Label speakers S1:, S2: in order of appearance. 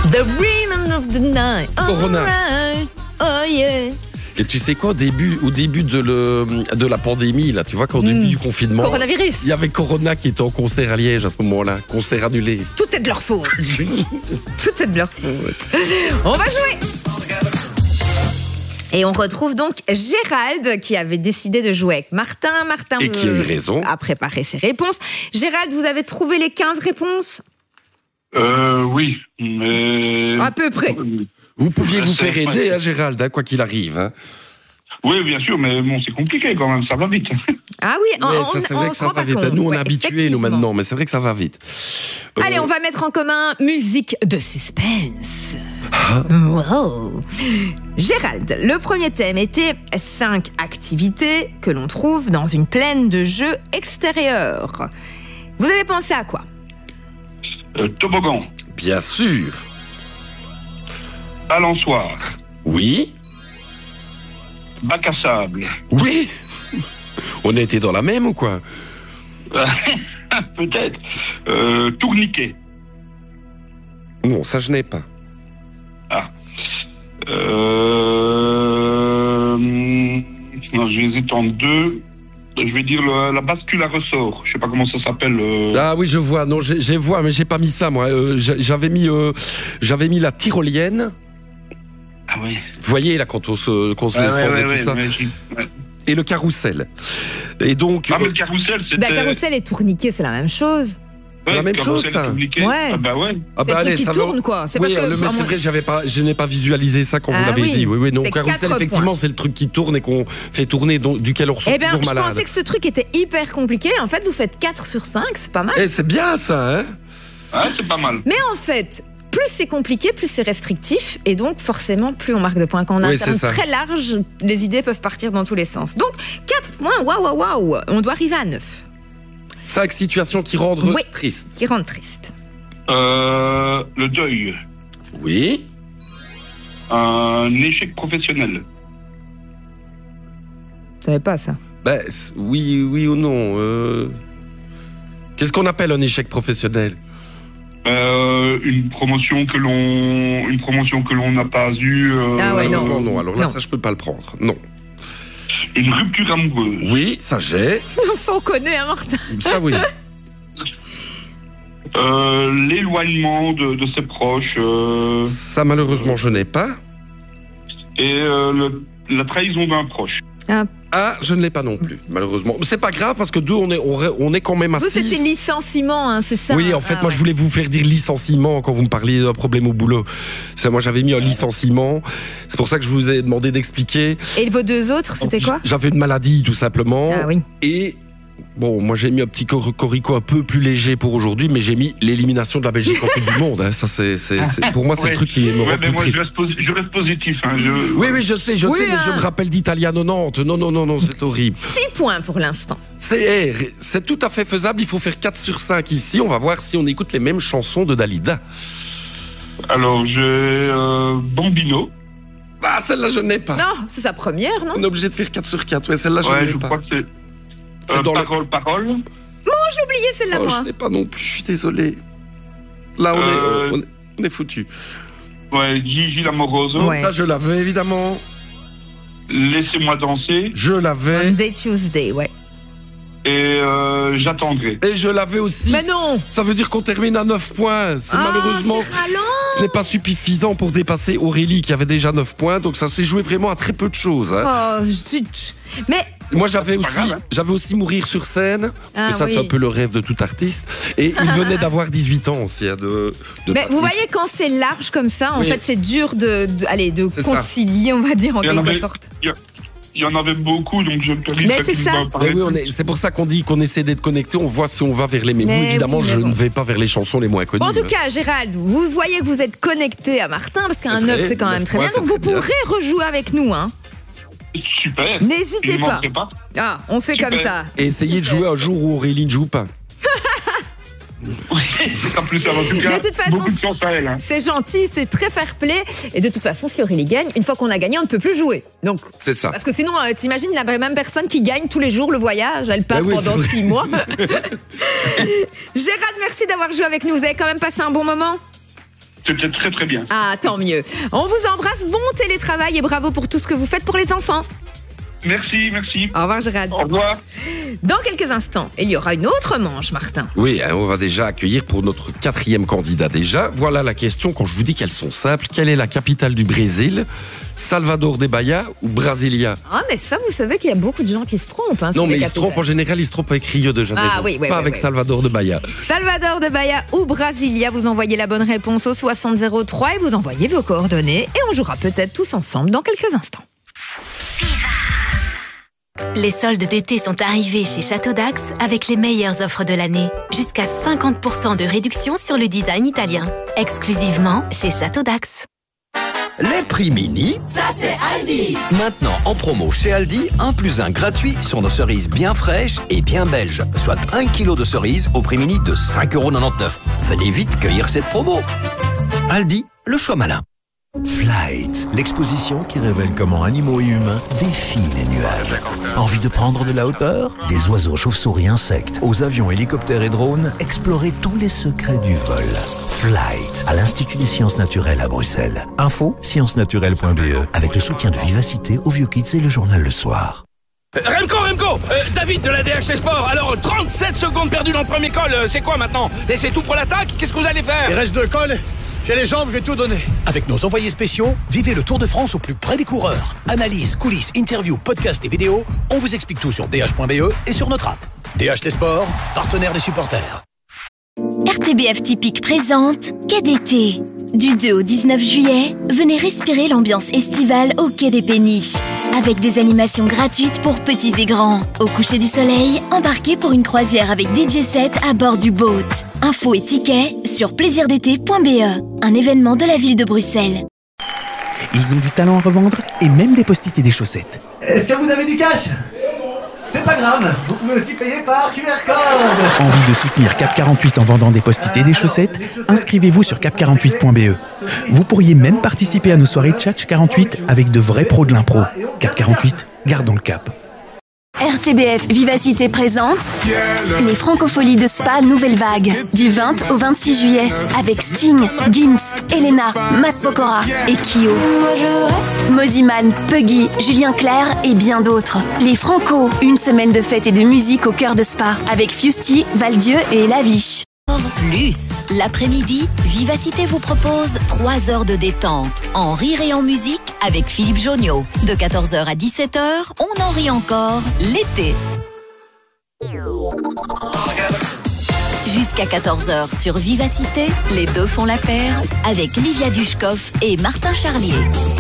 S1: The Rhythm of the Night.
S2: Corona.
S1: Alright. Oh yeah.
S2: Et tu sais quoi, au début de la pandémie, là, tu vois, qu'au début du confinement,
S1: Coronavirus.
S2: il y avait Corona qui était en concert à Liège à ce moment-là, concert annulé.
S1: Tout est de leur faute. Tout est de leur faute. On va jouer. Et on retrouve donc Gérald qui avait décidé de jouer avec Martin. Martin
S2: Et qui a eu raison.
S1: a préparé ses réponses. Gérald, vous avez trouvé les 15 réponses?
S3: Oui, mais...
S1: À peu près.
S2: Vous pouviez vous faire aider, hein, Gérald, hein, quoi qu'il arrive. Hein.
S3: Oui, bien sûr, mais bon, c'est compliqué quand même, ça va vite.
S1: Ah oui,
S2: Ouais, ça, c'est vrai que ça va vite. Nous, on est habitués, nous, maintenant, mais c'est vrai que ça va vite.
S1: Allez, on va mettre en commun musique de suspense. Wow. Gérald, le premier thème était 5 activités que l'on trouve dans une plaine de jeux extérieure. Vous avez pensé à quoi?
S3: Toboggan,
S2: Bien sûr.
S3: balançoire,
S2: Oui.
S3: bac à sable.
S2: Oui. On a été dans la même ou quoi?
S3: Peut-être. Tourniquet.
S2: Non, ça je n'ai pas.
S3: Ah. Non, j'hésite en deux. Je vais dire la bascule à ressort. Je sais pas comment ça s'appelle.
S2: Ah oui, je vois. Non, je vois, mais j'ai pas mis ça, moi. J'avais mis la tyrolienne.
S3: Ah oui.
S2: Vous voyez, là, quand on se laisse et tout ça. Et le carrousel. Et donc...
S3: Ah, mais le carrousel, c'était...
S1: Carrousel et tourniquet, c'est la même chose.
S2: C'est la même chose, ça.
S1: Ouais.
S3: Ah bah ouais.
S2: Ah
S1: C'est le truc qui tourne, quoi. C'est
S2: Oui,
S1: parce que...
S2: mais c'est vrai, je n'ai pas visualisé ça quand vous l'avez dit. Oui, non,
S1: c'est
S2: carrousel,
S1: 4
S2: effectivement,
S1: points.
S2: c'est le truc qui tourne et qu'on fait tourner, duquel on ressort
S1: Eh bien,
S2: toujours
S1: je
S2: malade.
S1: pensais que ce truc était hyper compliqué. En fait, vous faites 4 sur 5, c'est pas mal.
S2: Eh, c'est bien, ça, hein?
S3: Ah, c'est pas mal.
S1: Mais en fait, plus c'est compliqué, plus c'est restrictif. Et donc, forcément, plus on marque de points. Quand on a
S2: Oui,
S1: un terme
S2: c'est ça.
S1: très large, les idées peuvent partir dans tous les sens. Donc, 4 points, waouh. On doit arriver à 9.
S2: 5 situations qui rendent
S1: Oui.
S2: tristes.
S1: Qui rendent triste.
S3: Le deuil.
S2: Oui.
S3: Un échec professionnel.
S1: Je savais pas ça.
S2: Ben, oui ou non. Qu'est-ce qu'on appelle un échec professionnel?
S3: Une promotion que l'on n'a pas eue.
S1: Ah ouais, non.
S2: Non. Alors là,
S1: Non.
S2: ça, je peux pas le prendre. Non.
S3: Une rupture amoureuse.
S2: Oui, ça j'ai.
S1: Ça, on connaît, hein, Martin.
S2: Ça, oui.
S3: L'éloignement de ses proches.
S2: Ça, malheureusement, je n'ai pas.
S3: Et la trahison d'un proche.
S2: Ah, je ne l'ai pas non plus, malheureusement. Mais c'est pas grave parce que 2, on est quand même à
S1: Vous,
S2: 6.
S1: c'était licenciement, hein, c'est ça?
S2: Oui, en fait, moi, je voulais vous faire dire licenciement quand vous me parliez d'un problème au boulot. Ça, moi, j'avais mis un licenciement. C'est pour ça que je vous ai demandé d'expliquer.
S1: Et vos 2 autres, c'était quoi?
S2: J'avais une maladie, tout simplement.
S1: Ah oui.
S2: Et bon, moi, j'ai mis un petit corico un peu plus léger pour aujourd'hui, mais j'ai mis l'élimination de la Belgique en Coupe du Monde. Hein. Ça, pour moi, c'est
S3: Ouais.
S2: le truc qui me rend
S3: Ouais,
S2: plus
S3: mais moi,
S2: triste.
S3: je reste positif. Hein,
S2: Oui, je sais, mais je me rappelle d'Italia 90. Non, c'est horrible.
S1: 6 points pour l'instant.
S2: C'est tout à fait faisable. Il faut faire 4 sur 5 ici. On va voir si on écoute les mêmes chansons de Dalida.
S3: Alors, j'ai Bambino.
S2: Ah, celle-là, je n'ai pas.
S1: Non, c'est sa première, non?
S2: On est obligé de faire 4 sur 4. Ouais, celle-là, je
S3: Ouais,
S2: n'ai
S3: je
S2: pas.
S3: crois que c'est
S2: C'est dans
S3: Parole.
S1: J'ai oublié celle-là,
S2: Oh,
S1: moi.
S2: je n'ai pas non plus. Je suis désolé. Là, on est foutu.
S3: Ouais, Gigi l'amoroso.
S1: Ouais.
S2: Ça, je l'avais, évidemment.
S3: Laissez-moi danser.
S2: Je l'avais.
S1: Monday, Tuesday, ouais.
S3: Et j'attendrai.
S2: Et je l'avais aussi.
S1: Mais non!
S2: Ça veut dire qu'on termine à 9 points. C'est malheureusement...
S1: c'est ralent.
S2: Ce n'est pas suffisant pour dépasser Aurélie qui avait déjà 9 points. Donc ça s'est joué vraiment à très peu de choses. Hein.
S1: Oh, zut. Mais
S2: Moi, j'avais
S3: pas grave, hein.
S2: aussi Mourir sur scène. Parce que ça,
S1: oui.
S2: c'est un peu le rêve de tout artiste. Et il venait d'avoir 18 ans aussi. Hein,
S1: Mais
S2: Patrick.
S1: vous voyez, quand c'est large comme ça, en
S2: Oui.
S1: fait, c'est dur de
S2: C'est ça.
S1: concilier, on va dire, en
S3: Il y en
S1: quelque
S3: avait-
S1: sorte.
S3: Il y en avait beaucoup, donc je me permets
S1: Mais c'est ça.
S2: Mais oui, c'est pour ça qu'on dit qu'on essaie d'être connecté. On voit si on va vers les mêmes.
S1: Mais
S2: Évidemment,
S1: oui, mais
S2: je
S1: bon.
S2: ne vais pas vers les chansons les moins connues.
S1: Bon, en tout
S2: hein.
S1: cas, Gérald, vous voyez que vous êtes connecté à Martin, parce qu'un
S2: C'est
S1: 9,
S2: vrai,
S1: c'est quand même
S2: 9
S1: très bien.
S2: points,
S1: Donc
S2: c'est
S1: vous
S2: très bien.
S1: pourrez rejouer avec nous, hein.
S3: Super.
S1: N'hésitez
S3: Je ne
S1: pas.
S3: manquerai pas.
S1: Ah, on fait
S3: Super.
S1: comme ça.
S2: Et essayez de jouer un jour où Aurélie ne joue pas.
S3: Oui, c'est en plus, ça va en tout cas.
S1: De toute façon,
S3: beaucoup de chance à elle. Hein.
S1: C'est gentil, c'est très fair play. Et de toute façon, si Aurélie gagne, une fois qu'on a gagné, on ne peut plus jouer. Donc,
S2: C'est ça.
S1: parce que sinon, t'imagines la même personne qui gagne tous les jours le voyage, elle part
S2: Ben oui,
S1: pendant
S2: c'est vrai.
S1: 6 mois. Gérald, merci d'avoir joué avec nous. Vous avez quand même passé un bon moment?
S3: C'était très très bien.
S1: Ah, tant mieux. On vous embrasse, bon télétravail et bravo pour tout ce que vous faites pour les enfants.
S3: Merci.
S1: Au revoir Gérald.
S3: Au revoir.
S1: Dans quelques instants, il y aura une autre manche, Martin.
S2: Oui, on va déjà accueillir pour notre 4e candidat déjà. Voilà la question, quand je vous dis qu'elles sont simples. Quelle est la capitale du Brésil? Salvador de Bahia ou Brasilia?
S1: Ah, mais ça, vous savez qu'il y a beaucoup de gens qui se trompent. Hein,
S2: non, mais ils se trompent en général, ils se trompent avec Rio de Janeiro.
S1: Ah, oui,
S2: pas avec Salvador de Bahia.
S1: Salvador de Bahia ou Brasilia, vous envoyez la bonne réponse au 6003 et vous envoyez vos coordonnées. Et on jouera peut-être tous ensemble dans quelques instants.
S4: Les soldes d'été sont arrivés chez Château d'Ax avec les meilleures offres de l'année. Jusqu'à 50% de réduction sur le design italien. Exclusivement chez Château d'Ax.
S5: Les prix mini,
S6: ça c'est Aldi.
S5: Maintenant en promo chez Aldi, 1 + 1 gratuit sur nos cerises bien fraîches et bien belges. Soit 1 kg de cerises au prix mini de 5,99 €. Venez vite cueillir cette promo. Aldi, le choix malin.
S7: Flight, l'exposition qui révèle comment animaux et humains défient les nuages. Envie de prendre de la hauteur? Des oiseaux, chauves-souris, insectes, aux avions, hélicoptères et drones, explorez tous les secrets du vol. Flight, à l'Institut des sciences naturelles à Bruxelles. Info, sciencesnaturelles.be, avec le soutien de Vivacité, Au Vieux Kids et le journal Le Soir.
S8: Remco, David de la DHT Sport. Alors, 37 secondes perdues dans le premier col, c'est quoi maintenant? Et c'est tout pour l'attaque? Qu'est-ce que vous allez faire?
S9: Il reste 2 cols. J'ai les jambes, je vais tout donner. Avec nos envoyés spéciaux, vivez le Tour de France au plus près des coureurs. Analyse, coulisses, interviews, podcasts et vidéos, on vous explique tout sur dh.be et sur notre app. DHT Sport, partenaire des supporters.
S4: RTBF Typique présente Quai d'été. Du 2 au 19 juillet, venez respirer l'ambiance estivale au Quai des Péniches. Avec des animations gratuites pour petits et grands. Au coucher du soleil, embarquez pour une croisière avec DJ set à bord du boat. Infos et tickets sur plaisirdété.be. Un événement de la ville de Bruxelles.
S10: Ils ont du talent à revendre et même des post-it et des chaussettes.
S11: Est-ce que vous avez du cash? C'est pas grave, vous pouvez aussi payer par QR code.
S10: Envie de soutenir Cap 48 en vendant des post-it et des chaussettes? Inscrivez-vous sur cap48.be. Vous pourriez même participer à nos soirées Tchatch 48 avec de vrais pros de l'impro. Cap 48, gardons le cap.
S4: RTBF Vivacité présente les Francopholies de Spa Nouvelle Vague du 20 au 26 juillet avec Sting, Gims, Elena, Matt Pokora et Kyo. Moziman, Puggy, Julien Clerc et bien d'autres. Les Franco, une semaine de fête et de musique au cœur de Spa avec Fusty, Valdieu et Laviche.
S12: Plus, l'après-midi, Vivacité vous propose 3 heures de détente, en rire et en musique avec Philippe Jonio. De 14h à 17h, on en rit encore l'été. Jusqu'à 14h sur Vivacité, les deux font la paire avec Livia Dushkov et Martin Charlier.